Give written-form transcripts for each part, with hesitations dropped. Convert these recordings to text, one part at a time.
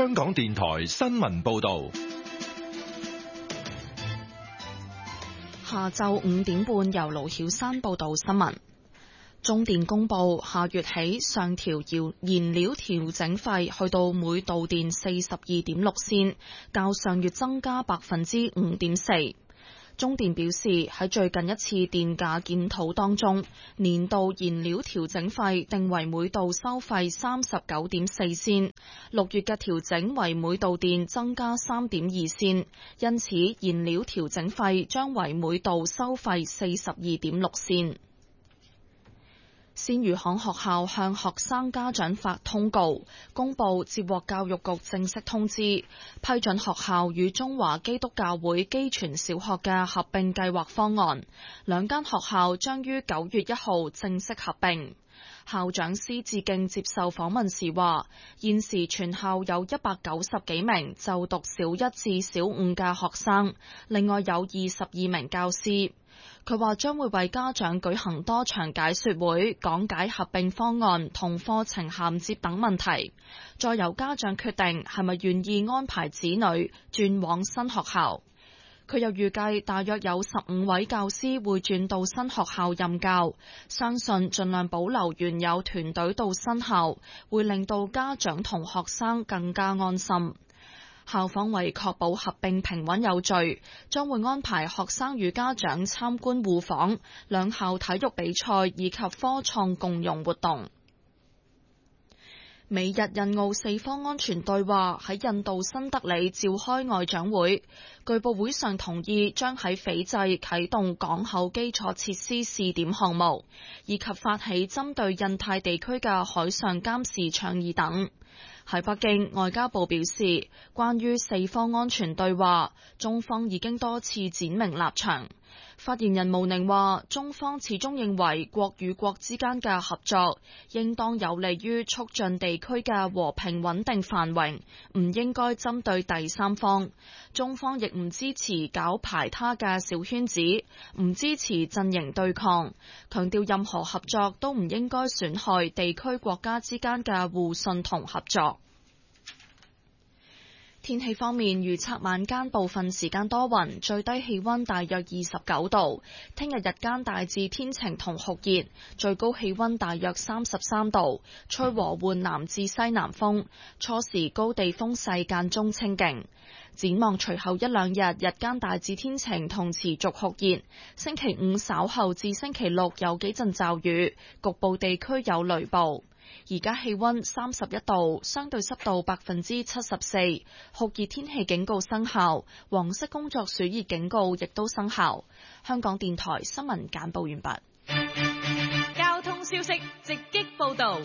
香港電台新聞報道。 下晝5點半，由盧曉山報道新聞。中電公布下月起上調燃料調整費，去到每度電42.6仙，較上月增加5.4%。中電表示，喺最近一次電價檢討當中，年度燃料調整費定為每度收費39.4仙，6月嘅調整為每度電增加3.2仙，因此燃料調整費將為每度收費42.6仙。鮮魚行學校向學生家長發通告，公佈接獲教育局正式通知，批准學校與中華基督教會基傳小學嘅合併計劃方案，兩間學校將於9月1號正式合併。校長施志敬接受訪問時話，現時全校有190幾名就讀小1至小5嘅學生，另外有22名教師。佢話將會為家長舉行多場解說會，講解合併方案同課程銜接等問題，再由家長決定係咪願意安排子女轉往新學校。佢又預計大約有15位教師會轉到新學校任教，相信盡量保留原有團隊到新校，會令到家長同學生更加安心。校方為確保合併平穩有序，將會安排學生與家長參觀互訪、兩校體育比賽以及科創共融活動。美日印澳4方安全對話喺印度新德里召開外長會，據報會上同意將喺斐濟啟動港口基礎設施試點項目，以及發起針對印太地區嘅海上監視倡議等。喺北京，外交部表示，關於4方安全對話，中方已經多次展明立場。發言人毛寧話，中方始終認為國與國之間嘅合作應當有利於促進地區嘅和平穩定繁榮，唔應該針對第三方。中方亦唔支持搞排他嘅小圈子，唔支持陣營對抗，強調任何合作都唔應該損害地區國家之間嘅互信同合作。天氣方面，預測晚間部分時間多雲，最低氣溫大約29度。聽日日間大致天晴同酷熱，最高氣溫大約33度，吹和緩南至西南風，初時高地風勢間中清勁。展望隨後一兩日，日間大致天晴同持續酷熱。星期五稍後至星期六有幾陣驟雨，局部地區有雷暴。而家氣溫31度，相對濕度74%，酷熱天氣警告生效，黃色工作暑熱警告亦都生效。香港電台新聞簡報完畢。 交通消息直擊報道。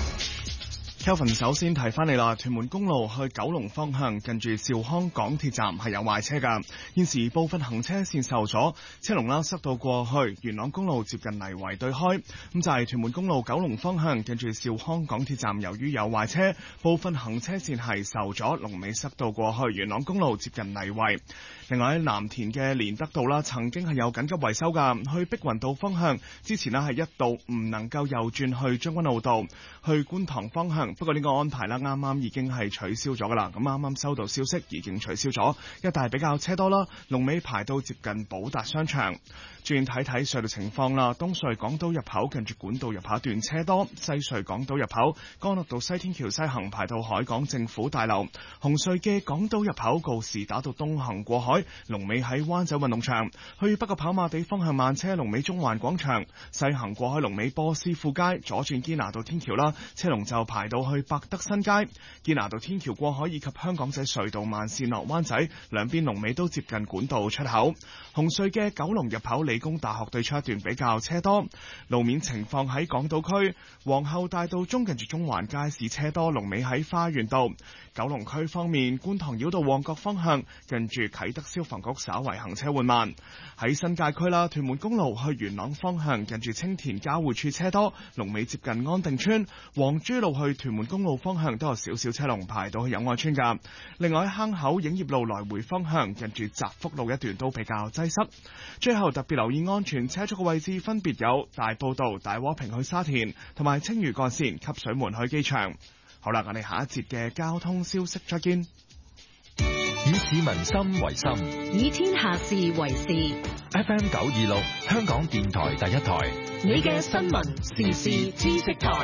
Kelvin 首先提翻你啦，屯門公路去九龍方向近住兆康港鐵站係有壞車㗎，現時部分行車線受阻，車龍啦塞到過去元朗公路接近泥圍對開。咁就係屯門公路九龍方向近住兆康港鐵站，由於有壞車，部分行車線係受阻，龍尾塞到過去元朗公路接近泥圍。另外喺藍田嘅連德道啦，曾經係有緊急維修㗎，去碧雲道方向之前啦係一度唔能夠右轉去將軍澳道，去觀塘方向。不過呢個安排啦，啱啱已經係取消咗噶啦。咁啱啱收到消息，已經取消咗，一帶比較車多啦，龍尾排到接近寶達商場。轉睇睇隧道情況啦，東隧港島入口近住管道入口一段車多，西隧港島入口干諾道西天橋西行排到海港政府大樓，紅隧嘅港島入口告士打道東行過海，龍尾喺灣仔運動場，去北角跑馬地方向慢車，龍尾中環廣場，西行過海龍尾波斯富街，左轉堅拿道天橋啦，車龍就排到去百德新街，堅拿道天橋過海以及香港仔隧道慢線落灣仔，兩邊龍尾都接近管道出口。紅隧嘅九龍入口理工大學對出一段比較車多，路面情況喺港島區皇后大道中近住中環街市車多，龍尾喺花園道。九龍區方面，觀塘繞道旺角方向近住啟德消防局稍為行車緩慢。喺新界區啦，屯門公路去元朗方向近住青田交匯處車多，龍尾接近安定村。黃珠路去屯門公路方向都有少少車龍排到去友愛村噶。另外喺坑口影業路來回方向近住澤福路一段都比較擠塞。最後特別留意安全車速嘅位置分別有大埔道大窩坪去沙田，同埋青嶼幹線汲水門去機場。 好啦，我哋下一節嘅交通消息再見。 以市民心為心， 以天下事為事。 FM 926香港電台第一台， 你嘅新聞時事知識台。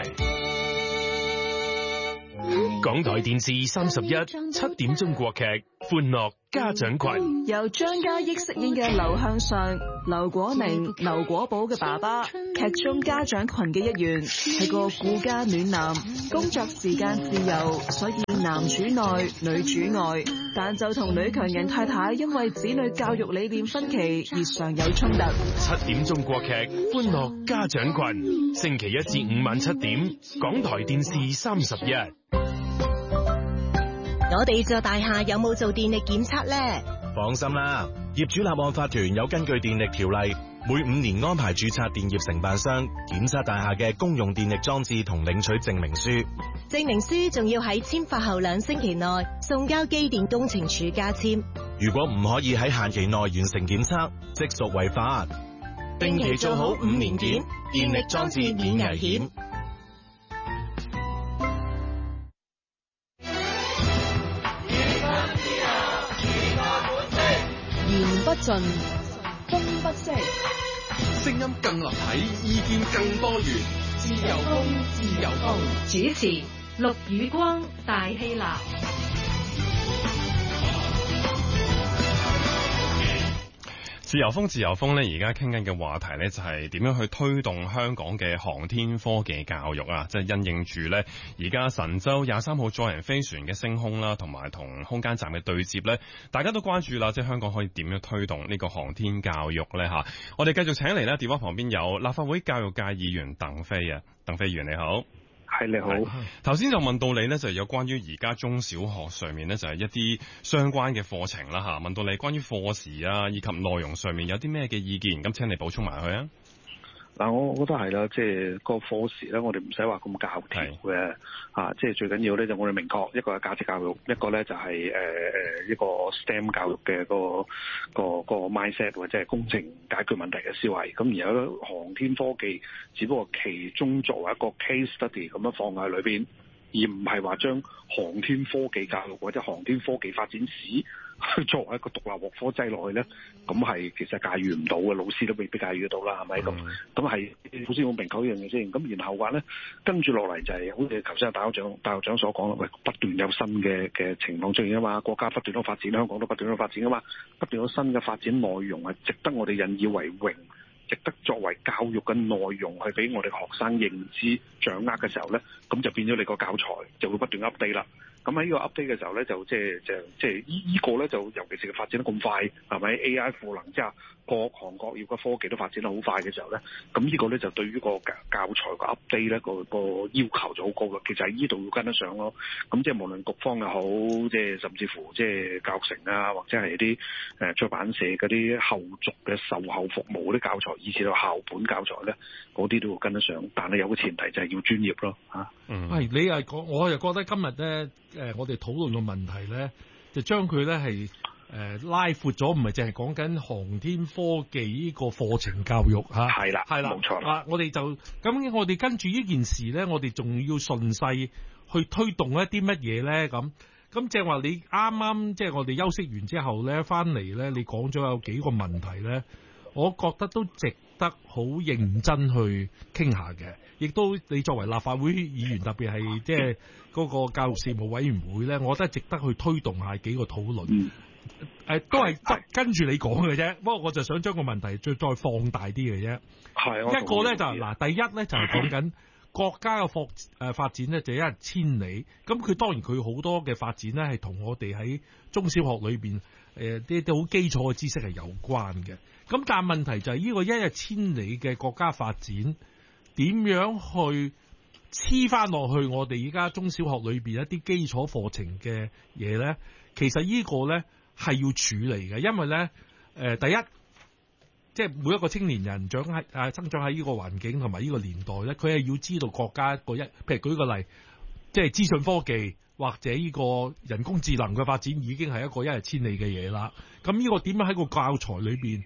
港台電視31 7點鐘國劇《歡樂家長群》， 由張嘉益飾演嘅劉向上、劉果寧、劉果寶嘅爸爸，劇中家長群嘅一員，係個顧家暖男，工作時間自由，所以男主內女主外，但就同女強人太太因為子女教育理念分歧而常有衝突。 7點鐘國劇《歡樂家長群》，星期一至五晚7點，港台電視31。 我哋座大廈有冇做電力檢測呢？ 放心啦，業主立案法團有根據電力條例，每5年安排註冊電業承辦商檢測大廈嘅公用電力裝置同領取證明書。 證明書仲要喺簽發後2星期內送交機電工程署加簽。 如果唔可以喺限期內完成檢測，即屬違法。定期做好5年檢，電力裝置免危險。 言不盡，風不息， 聲音更立體，意見更多元。 自由風，自由風。主持：陸宇光、大希臘。 自由風，自由風咧，而家傾緊嘅話題咧就係點樣去推動香港嘅航天科技教育啊！即係因應住咧，而家神舟23號載人飛船嘅升空啦，同埋同空間站嘅對接咧，大家都關注啦。即係香港可以點樣推動呢個航天教育咧？吓，我哋繼續請嚟咧，電話旁邊有立法會教育界議員鄧飛啊，鄧飛議員你好。 係你好， 頭先就問到你呢，就有關於而家中小學上面呢，就係一啲相關嘅課程啦吓。問到你關於課時啊，以及內容上面有啲咩嘅意見，咁請你補充埋佢啊。 嗱，我覺得係啦，即係個課時咧，我哋唔使話咁教條嘅，即係最緊要咧就我哋明確，一個係價值教育，一個咧就係一個 STEM 教育嘅個 mindset 或者係工程解決問題嘅思維。咁而有航天科技，只不過其中作為一個 case study 咁樣放喺裏邊，而唔係話將航天科技教育或者航天科技發展史去作為一個獨立學科擠落去咧，咁係其實駕馭唔到嘅，老師都未必駕馭得到啦，係咪咁？咁係首先好明確一樣嘢先。咁然後話咧，跟住落嚟就係好似頭先大校長所講啦，喂，不斷有新嘅情況出現啊嘛，國家不斷都發展，香港都不斷都發展啊嘛，不斷有新嘅發展內容係值得我哋引以為榮，值得作為教育嘅內容去俾我哋學生認知掌握嘅時候咧，咁就變咗你個教材就會不斷 update 啦。咁喺呢個 update 嘅時候咧，就即係依個咧，就尤其是發展得咁快，係咪 AI 賦能之下，各行各業嘅科技都發展得好快嘅時候咧，咁呢個咧就對於個教材個 update 咧個要求就好高啦。其實喺呢度要跟得上咯。咁即係無論局方又好，即係甚至乎即係教育城啊，或者係啲出版社嗰啲後續嘅售後服務啲教材，以至到校本教材咧，嗰啲都要跟得上。但係有個前提就係要專業咯嚇。 係你係講，我又覺得今日咧。我哋討論嘅問題咧，就將佢咧係拉闊咗，唔係淨係講緊航天科技呢個課程教育嚇。係啦，冇錯啦。我哋就咁，我哋跟住呢件事咧，我哋仲要順勢去推動一啲乜嘢咧？咁正話你啱啱即係我哋休息完之後咧，翻嚟咧，你講咗有幾個問題咧，我覺得都值得好認真去傾下嘅。亦都你作為立法會議員，特別係即係嗰個教育事務委員會咧，我覺得值得去推動下幾個討論。都係跟住你講嘅啫。不過我就想將個問題再放大啲嘅啫。一個咧就嗱，第一咧就係講緊國家嘅發展咧就一日千里。咁佢當然佢好多嘅發展咧係同我哋喺中小學裏邊啲好基礎嘅知識係有關嘅。咁但係問題就係呢個一日千里嘅國家發展，點樣去黐翻落去我哋而家中小學裏邊一啲基礎課程嘅嘢咧？其實呢個咧係要處理嘅，因為咧第一，即係每一個青年人生長喺呢個環境同埋呢個年代咧，佢係要知道國家譬如舉個例，即係資訊科技或者呢個人工智能嘅發展已經係一個一日千里嘅嘢啦。咁呢個點樣喺個教材裏邊？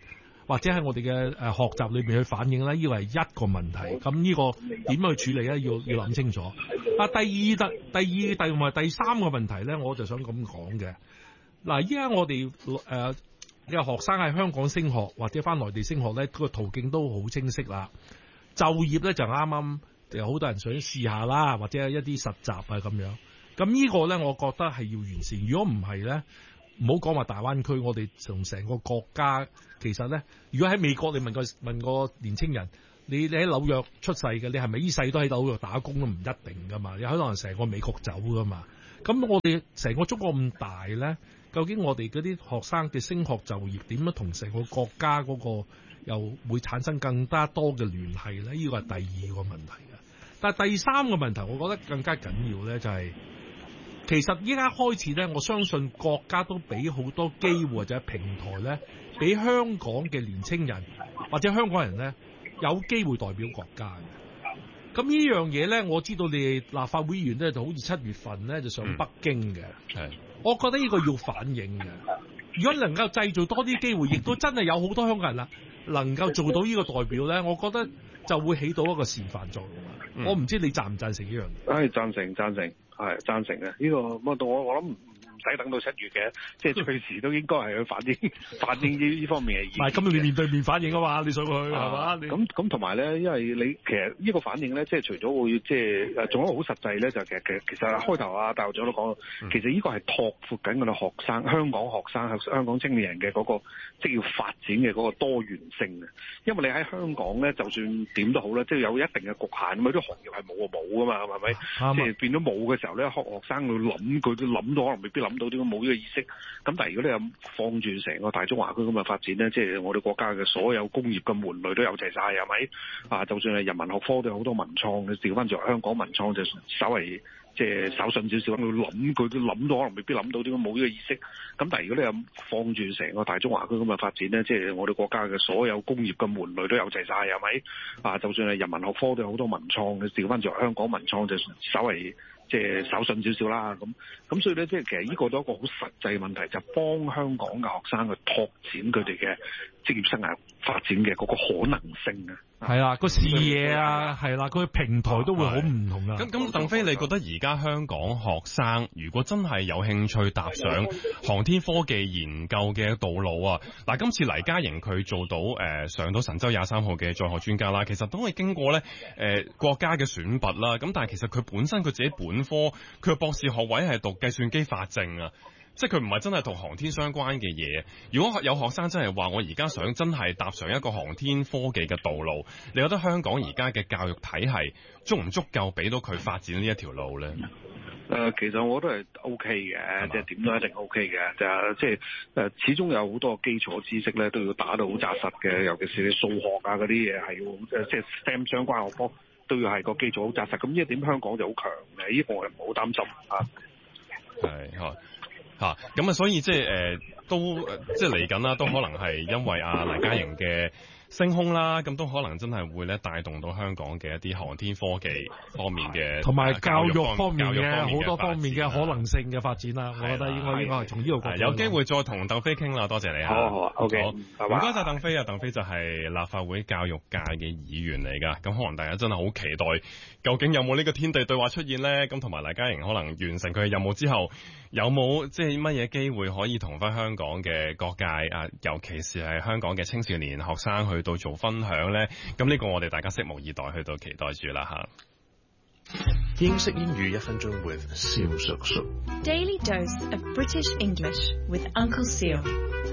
或者喺我哋嘅學習裏面去反映咧，呢個係一個問題。咁呢個點樣去處理咧？要諗清楚。第二同埋第三個問題咧，我就想咁講嘅。嗱，依家我哋嘅學生喺香港升學或者翻內地升學咧，個途徑都好清晰啦。就業咧就啱啱有好多人想試下啦，或者一啲實習啊咁樣。咁呢個咧，我覺得係要完善。如果唔係咧，唔好講話大灣區，我哋從成個國家，其實咧，如果喺美國，你問個年青人，你喺紐約出世嘅，你係咪呢世都喺紐約打工都唔一定噶嘛？有可能成個美國走噶嘛？咁我哋成個中國咁大咧，究竟我哋嗰啲學生嘅升學就業點樣同成個國家嗰個又會產生更加多嘅聯繫咧？呢個係第二個問題嘅。但係第三個問題，我覺得更加緊要咧，就係其實依家開始咧，我相信國家都俾好多機會或者平台咧，俾香港嘅年青人或者香港人咧有機會代表國家嘅。咁呢樣嘢咧，我知道你哋立法會議員咧就好似7月份咧就上北京嘅。我覺得呢個要反映嘅。如果能夠製造多啲機會，亦都真係有好多香港人啦，能夠做到呢個代表咧，我覺得就會起到一個示範作用。我唔知你贊唔贊成呢樣嘢？ 贊成，係贊成嘅。呢個我諗唔使等到7月嘅，即係隨時都應該係去反映呢方面嘅意見。唔係， 咁你面對面反映啊嘛，你上去係嘛？ 咁同埋咧，因為你其實呢個反應咧，即係除咗會即係仲有一個好實際咧，就其實開頭啊，大學長都講，其實呢個係拓闊緊我哋學生、香港學生、香港青年人嘅嗰個職業發展嘅嗰個多元性嘅。因為你喺香港咧，就算點都好啦，即係有一定嘅局限，咁啲行業係冇就冇噶嘛，係咪？即係變咗冇嘅時候咧，學生會諗，佢都諗到可能未必諗到，點解冇呢個意識？咁但係如果你又放住成個大中華區咁嘅發展咧，即係我哋國家嘅所有工業嘅門類都有齊晒，係咪？啊，就算係人文學科都有好多文創嘅，調翻轉香港文創就稍為即係稍遜少少，佢諗佢都諗到，可能未必諗到，點解冇呢個意識？咁但係如果你又放住成個大中華區咁嘅發展咧，即係我哋國家嘅所有工業嘅門類都有齊晒，係咪？啊，就算係人文學科都有好多文創嘅，調翻轉香港文創就稍為即係稍遜少少啦。咁所以咧，即係其實呢個都係一個好實際嘅問題，就幫香港嘅學生去拓展佢哋嘅職業生涯發展嘅嗰個可能性啊。 係啦，個視野啊，係啦，佢平台都會好唔同啊。 咁鄧飛，你覺得而家香港學生如果真係有興趣踏上航天科技研究嘅道路啊，嗱，今次黎嘉瑩佢做到上到神舟23號嘅載荷專家啦，其實都係經過咧國家嘅選拔啦。咁但係其實佢本身佢自己本科佢嘅博士學位係讀計算機法政啊。即係佢唔係真係同航天相關嘅嘢。如果有學生真係話我而家想真係踏上一個航天科技嘅道路，你覺得香港而家嘅教育體系足唔足夠俾到佢發展呢一條路咧？ 其實我覺得係 OK 嘅，即係點都一定 OK 嘅。即係始終有好多基礎知識咧，都要打到好紮實嘅。尤其是你數學啊嗰啲嘢係要即係 STEM 相關學科都要係個基礎好紮實。咁呢一點香港就好強嘅，呢個我哋唔好擔心啊。 係咁啊，所以即係都即係嚟緊啦，都可能係因為黎嘉瑩嘅升空啦，咁都可能真係會咧帶動到香港嘅一啲航天科技方面嘅， 同埋教育方面嘅好多方面嘅可能性嘅發展啦。我覺得應該係從呢個角度。 有機會再同鄧飛傾啦，多謝你啊！ 好，OK，唔該晒鄧飛啊！鄧飛就係立法會教育界嘅議員嚟㗎。咁可能大家真係好期待，究竟有冇呢個天地對話出現咧？咁同埋黎嘉瑩可能完成佢嘅任務之後，有冇即係乜嘢機會可以同翻香港嘅各界啊，尤其是係香港嘅青少年學生去到做分享咧？咁呢個我哋大家拭目以待，去到期待住啦嚇。 英式英語1分鐘 with 蕭叔叔。 Daily dose of British English with Uncle Seal。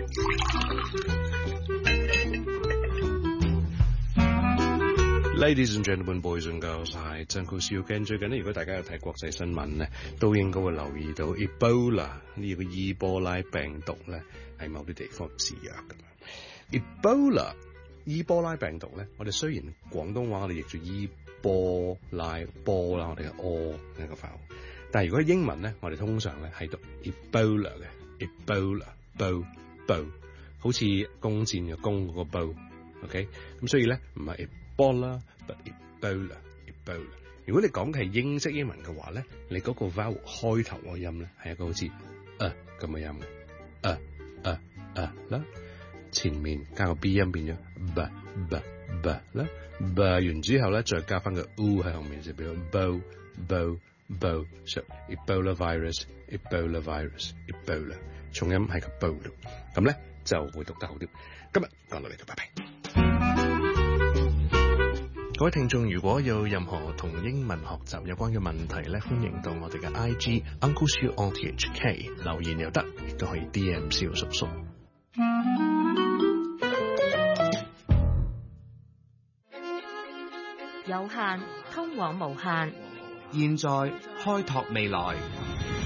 Ladies and gentlemen, boys and girls， 係Uncle Seal Ken。最近咧，如果大家有睇國際新聞咧，都應該會留意到 Ebola 呢個伊波拉病毒咧，喺某啲地方肆虐㗎。Ebola 伊波拉病毒咧，我哋雖然廣東話我哋譯做伊波拉波啦，我哋嘅 O 一個發音，但係如果英文咧，我哋通常咧係讀 Ebola 嘅 Ebola，bo，好似弓箭嘅弓嗰個 bow，OK， 咁所以咧唔係 Ebola，but Ebola。如果你講嘅係英式英文嘅話咧，你嗰個 vowel 開頭個音咧係一個好似咁嘅音嘅啦。 前面加個 B 音變咗 b 啦 b 完之後咧再加翻個 u 喺後面就變咗 bo so Ebola virus Ebola 重音喺個 bo 度，咁咧就會讀得好啲。今日講到呢度，拜拜。各位聽眾，如果有任何同英文學習有關嘅問題咧，歡迎到我哋嘅 IG Uncle Siu RTHK 留言又得，亦都可以 DM 蕭叔叔。 有限通往無限， 現在開拓未來。